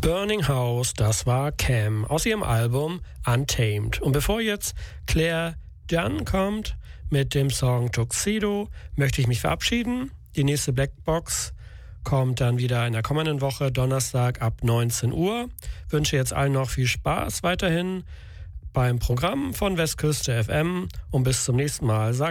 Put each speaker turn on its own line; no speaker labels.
Burning House, das war Cam aus ihrem Album Untamed. Und bevor jetzt Claire Dunn kommt mit dem Song Tuxedo, möchte ich mich verabschieden. Die nächste Blackbox kommt dann wieder in der kommenden Woche, Donnerstag ab 19 Uhr. Wünsche jetzt allen noch viel Spaß weiterhin beim Programm von Westküste FM und bis zum nächsten Mal.